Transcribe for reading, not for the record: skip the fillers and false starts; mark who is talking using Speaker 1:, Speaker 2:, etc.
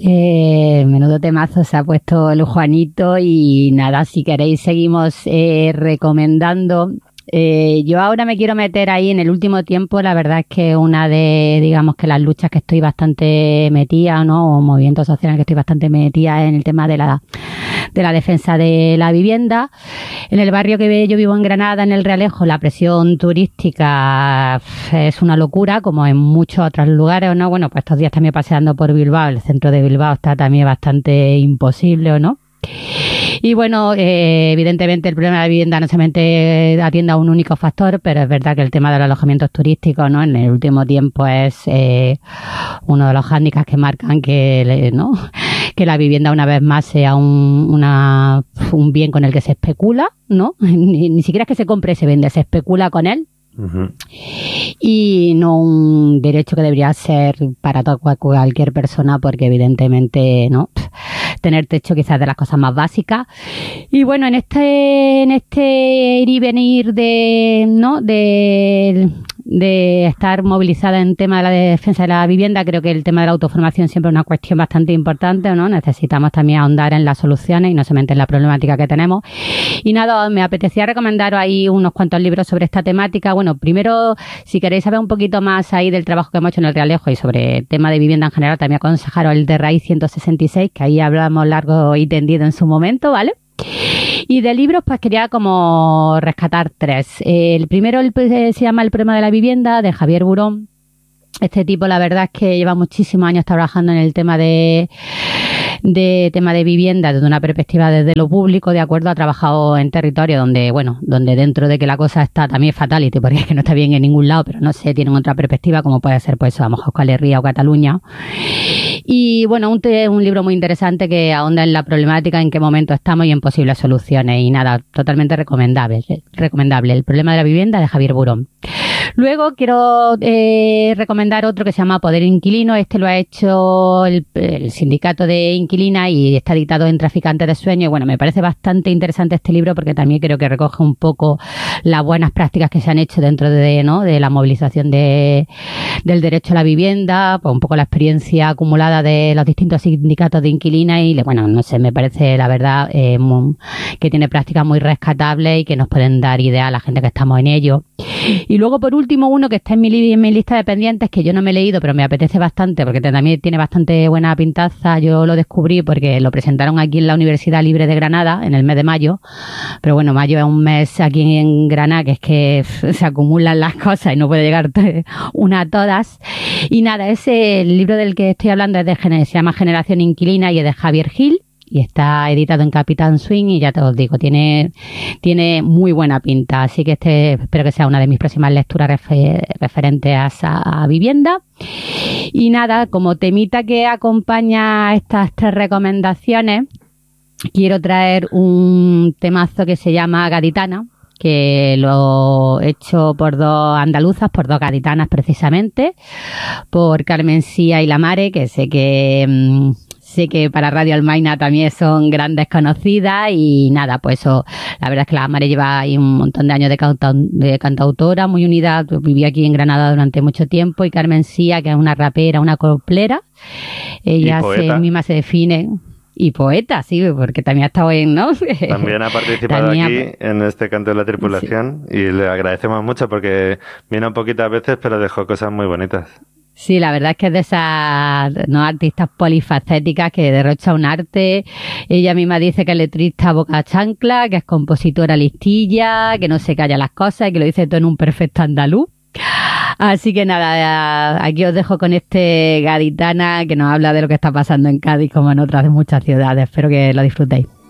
Speaker 1: Menudo temazo se ha puesto el Juanito y nada, si queréis seguimos recomendando. Yo ahora me quiero meter ahí en el último tiempo, la verdad es que una de, digamos que las luchas que estoy bastante metida, ¿no? O movimientos sociales en el que estoy bastante metida en el tema de la defensa de la vivienda. En el barrio que yo vivo en Granada, en el Realejo, la presión turística es una locura, como en muchos otros lugares, ¿no? Bueno, pues estos días también paseando por Bilbao, el centro de Bilbao está también bastante imposible, ¿no? Y bueno, evidentemente el problema de la vivienda no solamente atiende a un único factor, pero es verdad que el tema de los alojamientos turísticos, ¿no? En el último tiempo es uno de los hándicaps que marcan que, ¿no? Que la vivienda una vez más sea un bien con el que se especula, ¿no? Ni siquiera es que se compre, se vende, se especula con él. Uh-huh. Y no un derecho que debería ser para cualquier persona, porque evidentemente, ¿no? Tener techo quizás de las cosas más básicas. Y bueno, en este ir y venir de estar movilizada en tema de la defensa de la vivienda, creo que el tema de la autoformación siempre es una cuestión bastante importante, ¿no? Necesitamos también ahondar en las soluciones y no solamente en la problemática que tenemos. Y nada, me apetecía recomendaros ahí unos cuantos libros sobre esta temática. Bueno, primero, si queréis saber un poquito más ahí del trabajo que hemos hecho en el Realejo y sobre el tema de vivienda en general, también aconsejaros el de Raíz 166, que ahí hablamos largo y tendido en su momento, ¿vale? Y de libros, pues quería como rescatar 3. El primero se llama El problema de la vivienda, de Javier Burón. Este tipo, la verdad es que lleva muchísimos años trabajando en el tema de vivienda desde una perspectiva desde lo público, de acuerdo, ha trabajado en territorio donde dentro de que la cosa está también fatality, porque es que no está bien en ningún lado, pero no sé, tienen otra perspectiva, como puede ser, pues, a lo mejor Euskal Herria o Cataluña. Y bueno, un libro muy interesante que ahonda en la problemática, en qué momento estamos y en posibles soluciones. Y nada, totalmente recomendable. El problema de la vivienda, de Javier Burón. Luego quiero recomendar otro que se llama Poder Inquilino. Este lo ha hecho el sindicato de inquilinas y está editado en Traficantes de Sueños. Y bueno, me parece bastante interesante este libro porque también creo que recoge un poco las buenas prácticas que se han hecho dentro de la movilización del derecho a la vivienda, pues un poco la experiencia acumulada de los distintos sindicatos de inquilinas y bueno, no sé, me parece la verdad que tiene prácticas muy rescatables y que nos pueden dar idea a la gente que estamos en ello. Y luego, por último, uno que está en mi lista de pendientes, que yo no me he leído, pero me apetece bastante, porque también tiene bastante buena pintaza. Yo lo descubrí porque lo presentaron aquí en la Universidad Libre de Granada, en el mes de mayo. Pero bueno, mayo es un mes aquí en Granada, que es que se acumulan las cosas y no puede llegar una a todas. Y nada, el libro del que estoy hablando se llama Generación Inquilina y es de Javier Gil. Y está editado en Capitán Swing y ya te os digo, tiene muy buena pinta. Así que espero que sea una de mis próximas lecturas referentes a vivienda. Y nada, como temita que acompaña estas 3 recomendaciones, quiero traer un temazo que se llama Gaditana, que lo he hecho por 2 andaluzas, por 2 gaditanas precisamente, por Carmen Sía y La Mare, que sé que para Radio Almaina también son grandes conocidas y nada, pues eso, la verdad es que La Mare lleva ahí un montón de años de cantautora, muy unida, viví aquí en Granada durante mucho tiempo, y Carmen Sía, que es una rapera, una coplera, ella misma se define. Y poeta, sí, porque también ha estado ¿no?
Speaker 2: También ha participado aquí en este canto de la tripulación, sí. Y le agradecemos mucho porque vino poquitas veces, pero dejó cosas muy bonitas.
Speaker 1: Sí, la verdad es que es de esas artistas polifacéticas que derrocha un arte. Ella misma dice que es letrista boca chancla, que es compositora listilla, que no se calla las cosas y que lo dice todo en un perfecto andaluz. Así que nada, aquí os dejo con este Gaditana que nos habla de lo que está pasando en Cádiz como en otras muchas ciudades. Espero que lo disfrutéis.